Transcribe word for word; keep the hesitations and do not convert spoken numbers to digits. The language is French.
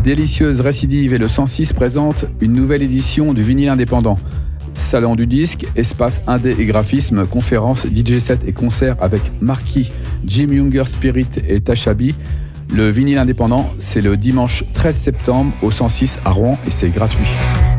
Délicieuse récidive et le cent six présentent une nouvelle édition du vinyle indépendant. Salon du disque, espace indé et graphisme, conférences, D J set et concerts avec Marquis, Jim Younger Spirit et Tashabi. Le vinyle indépendant, c'est le dimanche treize septembre au cent six à Rouen et c'est gratuit.